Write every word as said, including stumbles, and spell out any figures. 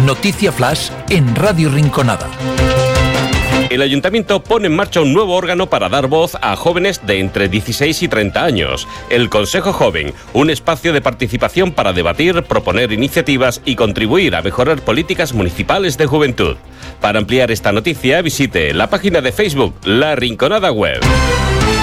Noticia Flash en Radio Rinconada. El Ayuntamiento pone en marcha un nuevo órgano para dar voz a jóvenes de entre dieciséis y treinta años. El Consejo Joven, un espacio de participación para debatir, proponer iniciativas y contribuir a mejorar políticas municipales de juventud. Para ampliar esta noticia, visite la página de Facebook La Rinconada Web.